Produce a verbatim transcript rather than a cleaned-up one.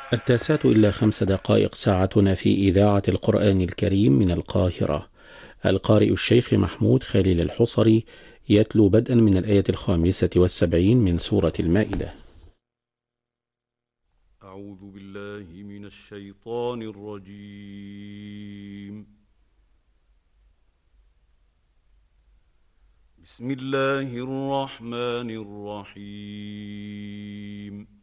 التاسعة إلا خمس دقائق ساعتنا في إذاعة القرآن الكريم من القاهرة. القارئ الشيخ محمود خليل الحصري يتلو بدءا من الآية الخامسة والسبعين من سورة المائدة. أعوذ بالله من الشيطان الرجيم. بسم الله الرحمن الرحيم.